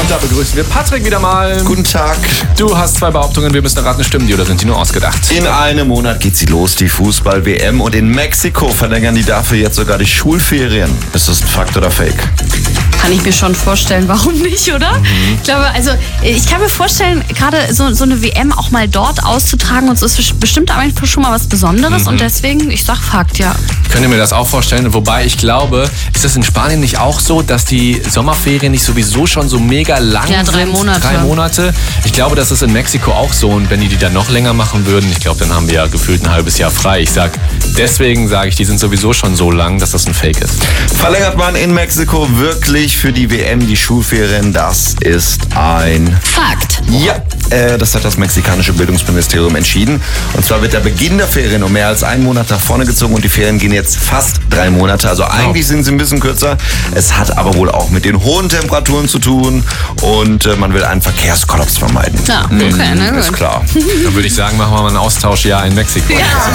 Und da begrüßen wir Patrick wieder mal. Guten Tag. Du hast 2 Behauptungen, wir müssen erraten, stimmen die oder sind die nur ausgedacht? In einem Monat geht sie los, die Fußball-WM. Und in Mexiko verlängern die dafür jetzt sogar die Schulferien. Ist das ein Fakt oder Fake? Kann ich mir schon vorstellen, warum nicht, oder? Ich glaube, also ich kann mir vorstellen, gerade so eine WM auch mal dort auszutragen, und so ist bestimmt einfach schon mal was Besonderes und deswegen, ich sag Fakt, ja. Könnt ihr mir das auch vorstellen? Wobei ich glaube, ist das in Spanien nicht auch so, dass die Sommerferien nicht sowieso schon so mega lang Ja, 3 sind? Monate. 3 Monate. Ich glaube, das ist in Mexiko auch so und wenn die dann noch länger machen würden, ich glaube, dann haben wir ja gefühlt ein halbes Jahr frei. Deswegen sage ich, die sind sowieso schon so lang, dass das ein Fake ist. Verlängert man in Mexiko wirklich für die WM die Schulferien? Das ist ein Fakt. Ja, das hat das mexikanische Bildungsministerium entschieden. Und zwar wird der Beginn der Ferien um mehr als einen Monat nach vorne gezogen und die Ferien gehen jetzt fast 3 Monate. Also eigentlich sind sie ein bisschen kürzer. Es hat aber wohl auch mit den hohen Temperaturen zu tun und man will einen Verkehrskollaps vermeiden. Ja, okay, na gut. Ist klar. Dann würde ich sagen, machen wir mal ein Austauschjahr in Mexiko.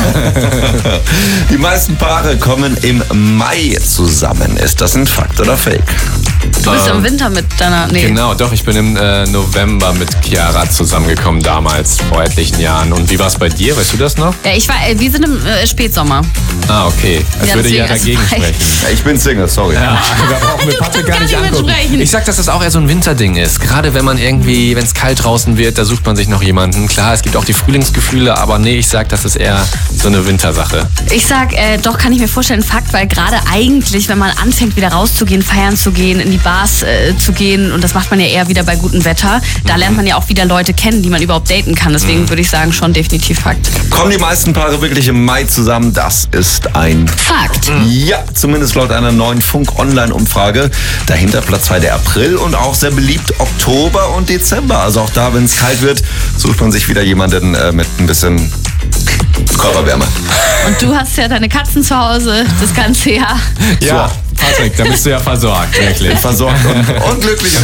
Ja. Die meisten Paare kommen im Mai zusammen. Ist das ein Fakt oder Fake? Du bist im Winter mit deiner... Nee. Genau, doch, ich bin im November mit Chiara zusammengekommen damals, vor etlichen Jahren. Und wie war es bei dir? Weißt du das noch? Ja, wir sind im Spätsommer. Ah, okay. Das Ja, würde ja deswegen dagegen ist es sprechen. Ich bin Single, sorry. Ja, da brauchen wir Patrick gar nicht angucken. mitsprechen. Ich sag, dass das auch eher so ein Winterding ist. Gerade wenn man irgendwie, wenn es kalt draußen wird, da sucht man sich noch jemanden. Klar, es gibt auch die Frühlingsgefühle, aber nee, ich sag, das ist eher so eine Wintersache. Ich sag, doch, kann ich mir vorstellen, Fakt, weil gerade eigentlich, wenn man anfängt, wieder rauszugehen, feiern zu gehen, in die Bars zu gehen, und das macht man ja eher wieder bei gutem Wetter, da lernt man ja auch wieder Leute kennen, die man überhaupt daten kann. Deswegen würde ich sagen, schon definitiv Fakt. Kommen die meisten Paare wirklich im Mai zusammen? Das ist ein Fakt. Ja, zumindest laut einer neuen Funk-Online-Umfrage. Dahinter Platz 2 der April und auch sehr beliebt Oktober und Dezember. Also auch da, wenn es kalt wird, sucht man sich wieder jemanden mit ein bisschen Körperwärme. Und du hast ja deine Katzen zu Hause das ganze Jahr. Ja, Patrick, da bist du ja versorgt, wirklich. Versorgt und glücklich.